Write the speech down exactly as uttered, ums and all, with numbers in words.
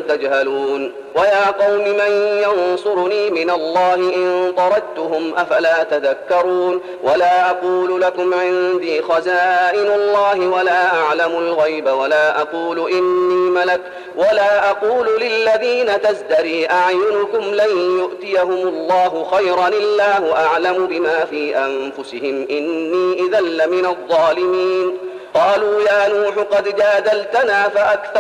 تجهلون ويا قوم من ينصرني من الله إن طردتهم أفلا تذكرون ولا أقول لكم عندي خزائن الله ولا أعلم الغيب ولا أقول إني ملك ولا أقول للذين تزدري أعينكم لن يؤتيهم الله خيرا الله أعلم بما في أنفسهم إني إذا لمن الظالمين قالوا يا نوح قد جادلتنا فأكثر